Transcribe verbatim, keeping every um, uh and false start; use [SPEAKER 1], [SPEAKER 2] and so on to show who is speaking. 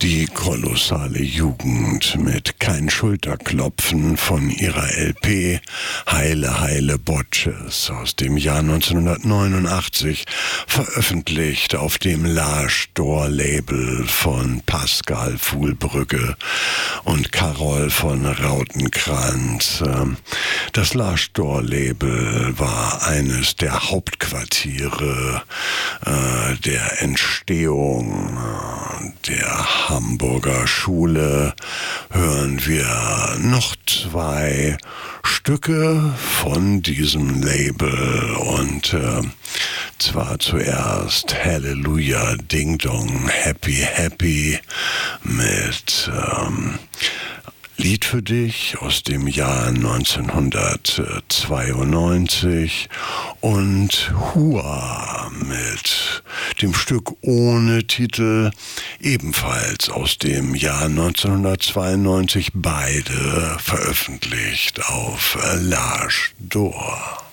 [SPEAKER 1] Die kolossale Jugend mit Kein Schulterklopfen von ihrer L P Heile Heile Botches aus dem Jahr neunzehnhundertneunundachtzig, veröffentlicht auf dem L'Age-d'Or-Label von Pascal Fuhlbrügge und Carol von Rautenkranz. Das L'Age-d'Or-Label war eines der Hauptquartiere äh, der Entstehung äh, der Hamburger Schule. Hören wir noch zwei Stücke von diesem Label, und äh, zwar zuerst Halleluja Ding Dong Happy Happy mit ähm, Lied für dich aus dem Jahr neunzehnhundertzweiundneunzig und Hua mit dem Stück ohne Titel, ebenfalls aus dem Jahr neunzehnhundertzweiundneunzig, beide veröffentlicht auf L'Age d'Or.